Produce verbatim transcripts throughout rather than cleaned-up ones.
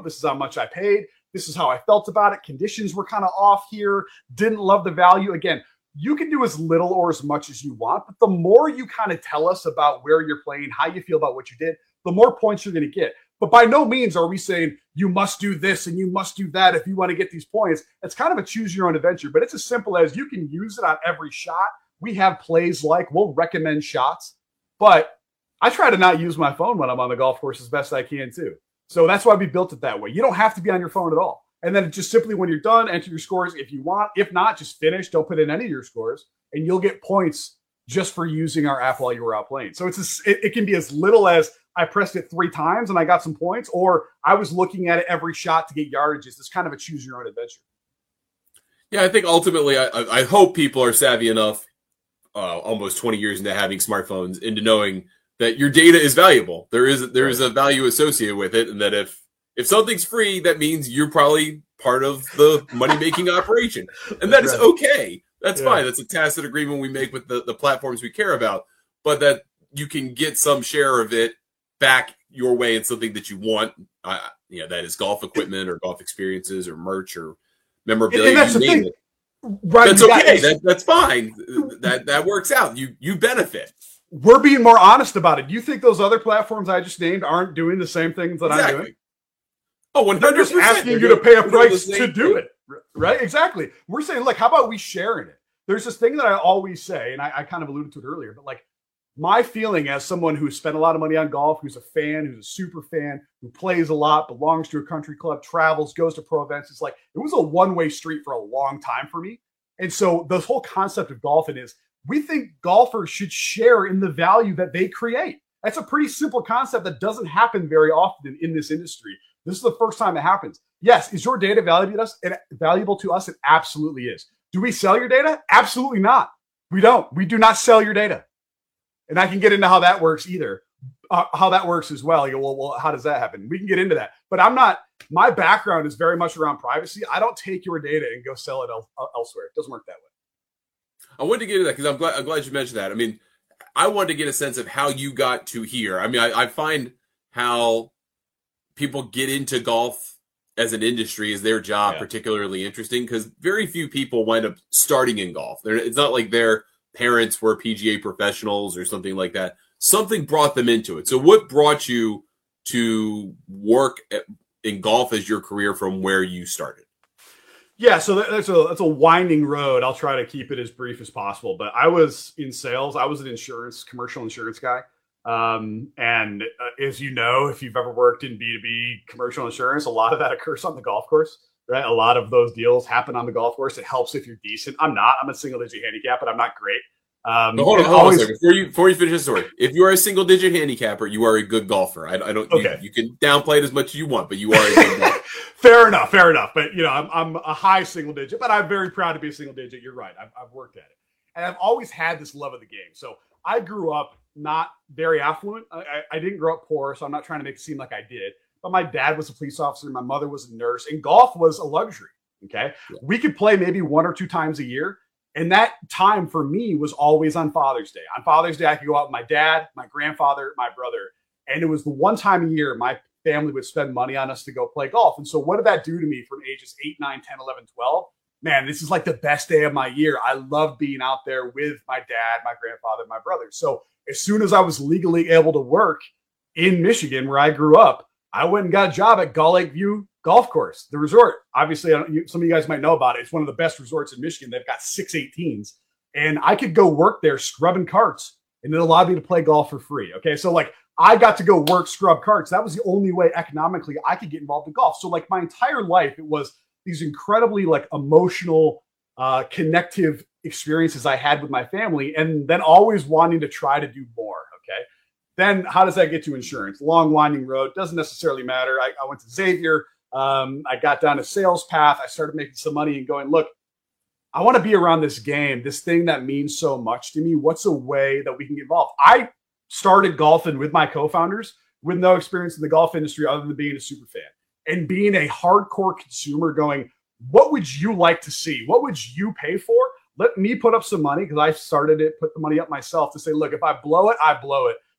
This is how much I paid. This is how I felt about it. Conditions were kind of off here. Didn't love the value. Again, you can do as little or as much as you want, but the more you kind of tell us about where you're playing, how you feel about what you did, the more points you're going to get. But by no means are we saying you must do this and you must do that if you want to get these points. It's kind of a choose your own adventure, but it's as simple as you can use it on every shot. We have plays like we'll recommend shots, but I try to not use my phone when I'm on the golf course as best I can too. So that's why we built it that way. You don't have to be on your phone at all. And then just simply when you're done, enter your scores if you want. If not, just finish. Don't put in any of your scores, and you'll get points just for using our app while you were out playing. So it's a, it, it can be as little as I pressed it three times and I got some points, or I was looking at it every shot to get yardage. It's kind of a choose your own adventure. Yeah, I think ultimately, I, I hope people are savvy enough, uh, almost twenty years into having smartphones, into knowing that your data is valuable. There is there is a value associated with it, and that if if something's free, that means you're probably part of the money-making operation. And that is okay. That's yeah. fine. That's a tacit agreement we make with the, the platforms we care about. But that you can get some share of it back your way in something that you want. Uh, you know, that is golf equipment or golf experiences or merch or memorabilia. And that's you the name thing. it. Right, that's okay. That, that's fine. That that works out. You you benefit. We're being more honest about it. Do you think those other platforms I just named aren't doing the same things that exactly. I'm doing? Oh, one hundred percent. They're just asking you to pay a price to do it, right? Exactly. We're saying, look, how about we share in it? There's this thing that I always say, and I, I kind of alluded to it earlier, but like my feeling as someone who's spent a lot of money on golf, who's a fan, who's a super fan, who plays a lot, belongs to a country club, travels, goes to pro events, it's like it was a one-way street for a long time for me. And so the whole concept of golfing is we think golfers should share in the value that they create. That's a pretty simple concept that doesn't happen very often in this industry. This is the first time it happens. Yes, is your data valuable to us? It, valuable to us? It absolutely is. Do we sell your data? Absolutely not. We don't. We do not sell your data. And I can get into how that works either. Uh, how that works as well. You go, well, well, how does that happen? We can get into that. But I'm not, my background is very much around privacy. I don't take your data and go sell it el- elsewhere. It doesn't work that way. I wanted to get into that because I'm glad, I'm glad you mentioned that. I mean, I wanted to get a sense of how you got to here. I mean, I, I find how people get into golf as an industry, as their job, yeah. particularly interesting because very few people wind up starting in golf. They're, it's not like their parents were P G A professionals or something like that. Something brought them into it. So what brought you to work at, in golf as your career from where you started? Yeah, so that's a that's a winding road. I'll try to keep it as brief as possible. But I was in sales. I was an insurance, commercial insurance guy. Um, and uh, as you know, if you've ever worked in B two B commercial insurance, a lot of that occurs on the golf course, right? A lot of those deals happen on the golf course. It helps if you're decent. I'm not. I'm a single digit handicap, but I'm not great. Um, no, hold on, hold always, on a second. Before you, before you finish the story, if you are a single digit handicapper, you are a good golfer. I, I don't. Okay. You, you can downplay it as much as you want, but you are a good golfer. Fair enough. Fair enough. But you know, I'm, I'm a high single digit, but I'm very proud to be a single digit. You're right. I've, I've worked at it, and I've always had this love of the game. So I grew up not very affluent. I, I, I didn't grow up poor, so I'm not trying to make it seem like I did. But my dad was a police officer. My mother was a nurse, and golf was a luxury. Okay, yeah. We could play maybe one or two times a year. And that time for me was always on Father's Day. On Father's Day, I could go out with my dad, my grandfather, my brother. And it was the one time a year my family would spend money on us to go play golf. And so what did that do to me from ages eight, nine, ten, eleven, twelve? Man, this is like the best day of my year. I loved being out there with my dad, my grandfather, my brother. So as soon as I was legally able to work in Michigan, where I grew up, I went and got a job at Gull Lake View Golf Course, the resort. Obviously, I don't, you, some of you guys might know about it. It's one of the best resorts in Michigan. They've got six eighteens. And I could go work there scrubbing carts, and it allowed me to play golf for free. Okay, so like I got to go work scrub carts. That was the only way economically I could get involved in golf. So like my entire life, it was these incredibly like emotional, uh, connective experiences I had with my family, and then always wanting to try to do more. Okay. Then how does that get to insurance? Long winding road. Doesn't necessarily matter. I, I went to Xavier. Um, I got down a sales path. I started making some money and going, look, I want to be around this game, this thing that means so much to me. What's a way that we can get involved? I started golfing with my co-founders with no experience in the golf industry other than being a super fan and being a hardcore consumer going, what would you like to see? What would you pay for? Let me put up some money because I started it, put the money up myself to say, look, if I blow it, I blow it.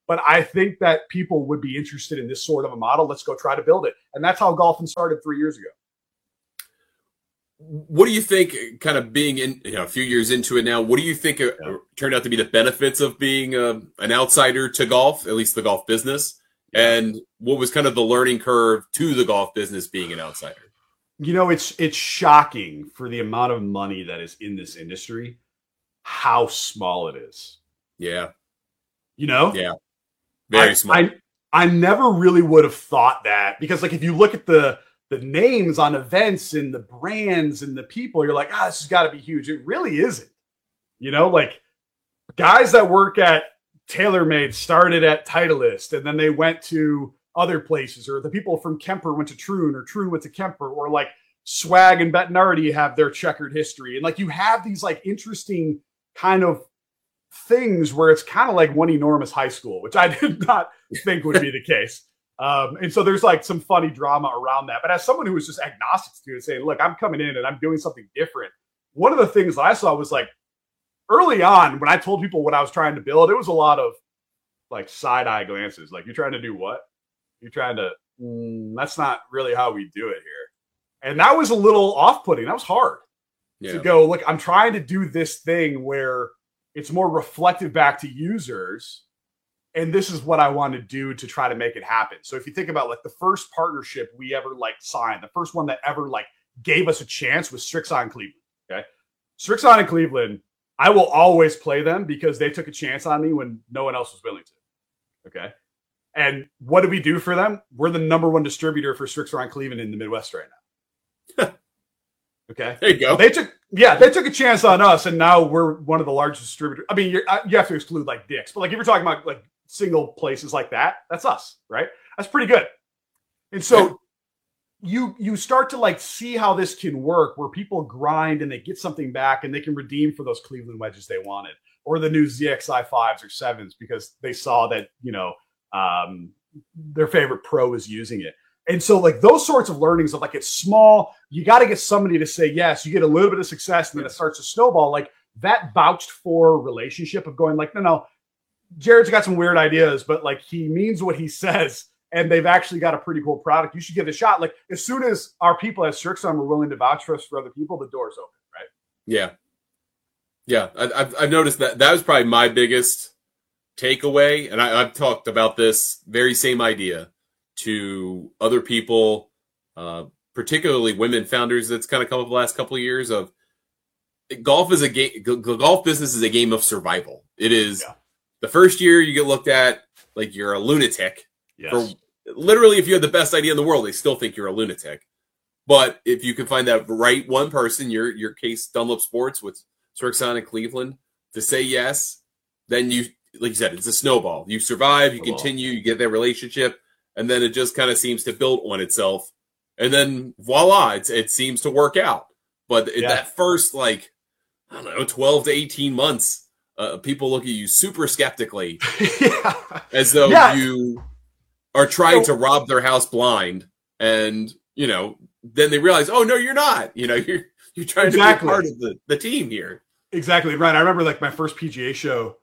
But I think that people would be interested in this sort of a model. Let's go try to build it. And that's how Golfing started three years ago. What do you think, kind of being in, you know, a few years into it now, what do you think uh, Yeah. turned out to be the benefits of being uh, an outsider to golf, at least the golf business? And what was kind of the learning curve to the golf business being an outsider? You know, it's it's shocking for the amount of money that is in this industry, how small it is. Yeah. You know? Yeah. Very I, small. I, I never really would have thought that, because like if you look at the the names on events and the brands and the people, you're like, ah, this has got to be huge. It really isn't. You know, like guys that work at TaylorMade started at Titleist and then they went to other places, or the people from Kemper went to Troon, or Troon went to Kemper, or like Swag and Bettinardi have their checkered history. And like you have these like interesting kind of things where it's kind of like one enormous high school, which I did not think would be the case. Um, and so there's like some funny drama around that. But as someone who was just agnostic to it, saying, look, I'm coming in and I'm doing something different. One of the things that I saw was like early on when I told people what I was trying to build, it was a lot of like side eye glances. Like, you're trying to do what? You're trying to, mm, that's not really how we do it here. And that was a little off-putting. That was hard Yeah. to go, look, I'm trying to do this thing where it's more reflective back to users. And this is what I want to do to try to make it happen. So if you think about like the first partnership we ever like signed, the first one that ever like gave us a chance was Strixon Cleveland. Okay. Strixon in Cleveland, I will always play them because they took a chance on me when no one else was willing to. Okay. And what did we do for them? We're the number one distributor for Strixon Cleveland in the Midwest right now. Okay. There you go. They took, yeah, they took a chance on us, and now we're one of the largest distributors. I mean, you're, you have to exclude like Dick's, but like if you're talking about like single places like that, that's us, right? That's pretty good. And so you you start to like see how this can work, where people grind and they get something back and they can redeem for those Cleveland wedges they wanted, or the new Z X I fives or sevens because they saw that, you know, um, their favorite pro is using it. And so like those sorts of learnings of like, it's small, you got to get somebody to say yes, you get a little bit of success and then it starts to snowball. Like that vouched for relationship of going like, no, no, Jared's got some weird ideas, but like he means what he says, and they've actually got a pretty cool product. You should give it a shot. Like as soon as our people at Strixon were willing to vouch for us for other people, the door's open, right? Yeah. Yeah. I, I've, I've noticed that that was probably my biggest takeaway. And I, I've talked about this very same idea to other people, uh, particularly women founders. That's kind of come up the last couple of years of golf is a game. The golf business is a game of survival. It is Yeah. the first year you get looked at like you're a lunatic. Yes. For literally, if you have the best idea in the world, they still think you're a lunatic. But if you can find that right one person, your your case Dunlop Sports with Strixon and Cleveland, to say yes, then you, like you said, it's a snowball. You survive, you Snowball. continue, you get that relationship, and then it just kind of seems to build on itself. And then voila, it's, it seems to work out. But Yeah. that first, like, I don't know, twelve to eighteen months, uh, people look at you super skeptically, yeah. as though Yeah. you are trying So- to rob their house blind. And, you know, then they realize, oh, no, you're not. You know, you're you're trying Exactly. to be a part of the, the team here. Exactly, Ryan. I remember like my first P G A show.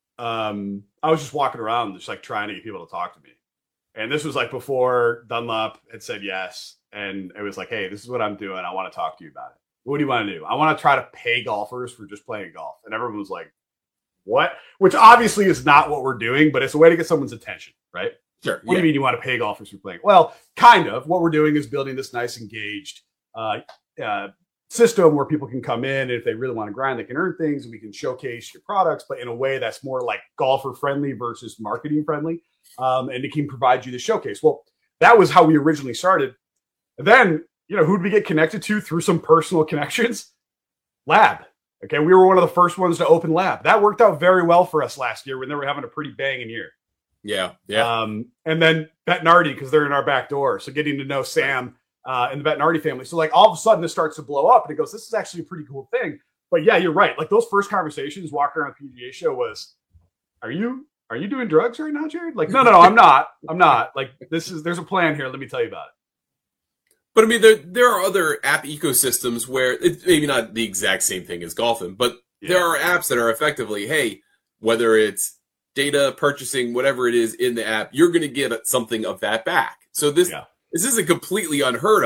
Um, I was just walking around, just like trying to get people to talk to me. And this was like before Dunlop had said yes. And it was like, hey, this is what I'm doing. I want to talk to you about it. What do you want to do? I want to try to pay golfers for just playing golf. And everyone was like, what? Which obviously is not what we're doing, but it's a way to get someone's attention, right? Sure. What Yeah. do you mean you want to pay golfers for playing? Well, kind of. What we're doing is building this nice engaged uh, uh, system where people can come in, and if they really want to grind, they can earn things, and we can showcase your products, but in a way that's more like golfer friendly versus marketing friendly. Um, and it can provide you the showcase. Well, that was how we originally started. And then, you know, who did we get connected to through some personal connections? Lab. Okay. We were one of the first ones to open Lab. That worked out very well for us last year when they were having a pretty banging year. Yeah. Yeah. Um, and then Bettinardi, because they're in our back door. So getting to know Sam uh, and the Bettinardi family. So like all of a sudden this starts to blow up and it goes, this is actually a pretty cool thing. But yeah, you're right. Like those first conversations walking around the P G A show was, are you, are you doing drugs right now, Jared? Like, no, no, no, I'm not. I'm not. Like this is, there's a plan here. Let me tell you about it. But I mean, there there are other app ecosystems where it's maybe not the exact same thing as golfing, but Yeah. there are apps that are effectively, hey, whether it's data, purchasing, whatever it is in the app, you're going to get something of that back. So this Yeah. this isn't completely unheard of.